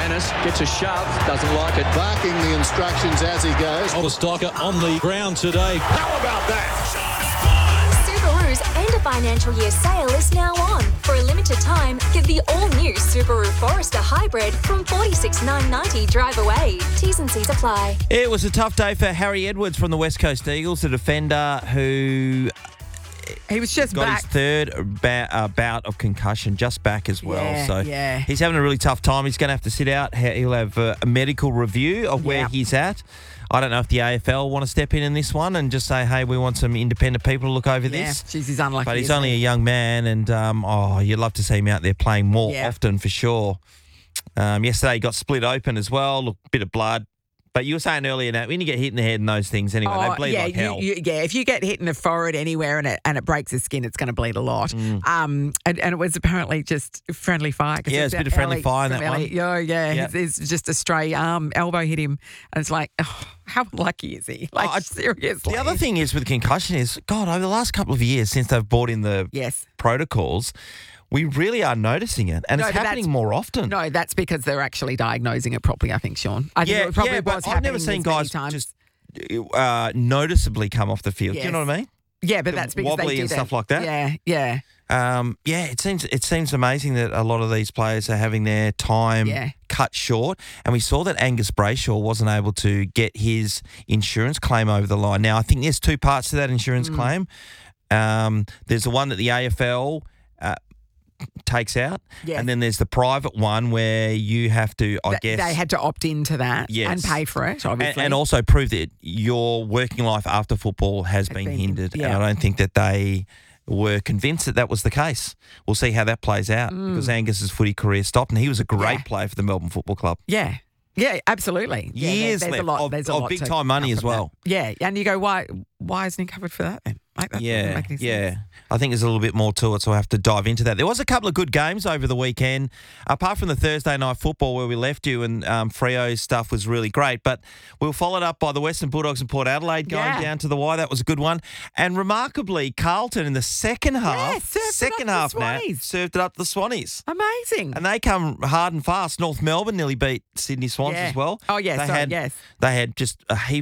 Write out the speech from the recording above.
Dennis gets a shove, doesn't like it. Barking the instructions as he goes. Stalker on the ground today. How about that? Subaru's end of financial year sale is now on. For a limited time, get the all-new Subaru Forester Hybrid from $46,990 drive away. T's and C's apply. It was a tough day for Harry Edwards from the West Coast Eagles, a defender who He was just got back. his third bout of concussion, just back as well. Yeah. He's having a really tough time. He's going to have to sit out. He'll have a medical review of where he's at. I don't know if the AFL want to step in this one and just say, hey, we want some independent people to look over this. Jeez, he's unlucky. But he's only a young man, and you'd love to see him out there playing more often for sure. Yesterday he got split open as well. Look, bit of blood. But you were saying earlier that when you get hit in the head and those things anyway, they bleed like hell. If you get hit in the forehead anywhere and it breaks the skin, it's going to bleed a lot. And it was apparently just friendly fire. Yeah, it's a bit of friendly fire in that one. Yep. It's just a stray elbow hit him. And it's like, how lucky is he? Seriously. The other thing is with concussion is, God, over the last couple of years since they've brought in the protocols, we really are noticing it, and it's happening more often. No, that's because they're actually diagnosing it properly, I think, Sean. I think it probably was I've never seen guys just noticeably come off the field. Yes. Do you know what I mean? Yeah, but that's because wobbly they do and that. stuff like that. Yeah. It seems amazing that a lot of these players are having their time cut short, and we saw that Angus Brayshaw wasn't able to get his insurance claim over the line. Now, I think there's two parts to that insurance claim. There's the one that the AFL takes out, and then there's the private one where you have to, They had to opt into that and pay for it, obviously. And also prove that your working life after football has been hindered. And I don't think that they were convinced that was the case. We'll see how that plays out because Angus's footy career stopped, and he was a great player for the Melbourne Football Club. Yeah, absolutely. Years there's left a lot, there's a of lot big to time money as well. That. Yeah, and you go, why isn't he covered for that then? Like, that doesn't make any sense. I think there's a little bit more to it, so I have to dive into that. There was a couple of good games over the weekend, apart from the Thursday night football where we left you, and Freo's stuff was really great. But we were followed up by the Western Bulldogs and Port Adelaide going down to the wire. That was a good one. And remarkably, Carlton in the second half, served it up to the Swannies. Amazing. And they come hard and fast. North Melbourne nearly beat Sydney Swans as well. Oh, yes. They had just a heap